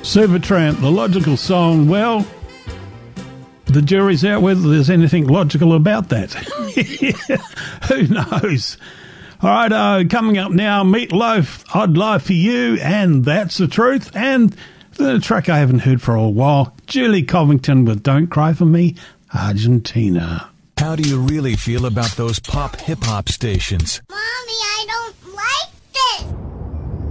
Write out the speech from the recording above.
Supertramp, the logical song. Well, the jury's out whether there's anything logical about that. Who knows? All right, coming up now, Meatloaf, I'd Lie For You, and That's the Truth. And the track I haven't heard for a while, Julie Covington with Don't Cry For Me, Argentina. How do you really feel about those pop hip-hop stations?